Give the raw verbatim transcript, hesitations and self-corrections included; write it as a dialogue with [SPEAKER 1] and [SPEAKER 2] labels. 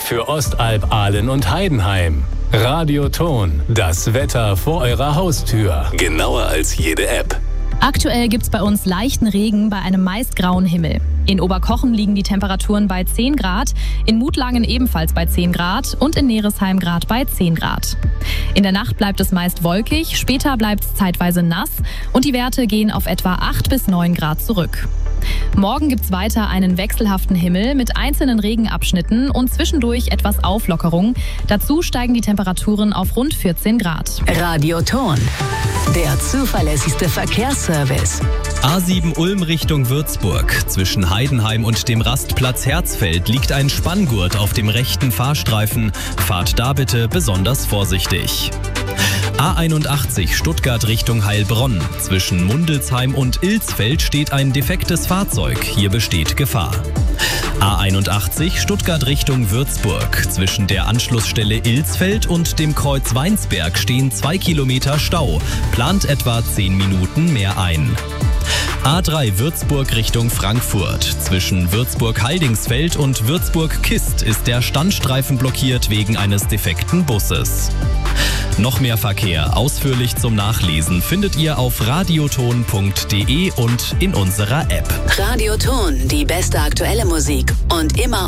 [SPEAKER 1] für Ostalb, Aalen und Heidenheim. Radioton, das Wetter vor eurer Haustür. Genauer als jede App.
[SPEAKER 2] Aktuell gibt's bei uns leichten Regen bei einem meist grauen Himmel. In Oberkochen liegen die Temperaturen bei zehn Grad, in Mutlangen ebenfalls bei zehn Grad und in Neresheim Grad bei zehn Grad. In der Nacht bleibt es meist wolkig, später bleibt es zeitweise nass und die Werte gehen auf etwa acht bis neun Grad zurück. Morgen gibt's weiter einen wechselhaften Himmel mit einzelnen Regenabschnitten und zwischendurch etwas Auflockerung. Dazu steigen die Temperaturen auf rund vierzehn Grad.
[SPEAKER 3] Radioton, der zuverlässigste Verkehrsservice.
[SPEAKER 4] A sieben Ulm Richtung Würzburg. Zwischen Heidenheim und dem Rastplatz Herzfeld liegt ein Spanngurt auf dem rechten Fahrstreifen. Fahrt da bitte besonders vorsichtig. A einundachtzig Stuttgart Richtung Heilbronn. Zwischen Mundelsheim und Ilsfeld steht ein defektes Fahrzeug. Hier besteht Gefahr. A einundachtzig Stuttgart Richtung Würzburg. Zwischen der Anschlussstelle Ilsfeld und dem Kreuz Weinsberg stehen zwei Kilometer Stau. Plant etwa zehn Minuten mehr ein. A drei Würzburg Richtung Frankfurt. Zwischen Würzburg-Heidingsfeld und Würzburg-Kist ist der Standstreifen blockiert wegen eines defekten Busses. Noch mehr Verkehr ausführlich zum Nachlesen findet ihr auf radioton punkt de und in unserer App.
[SPEAKER 3] Radioton, die beste aktuelle Musik und immer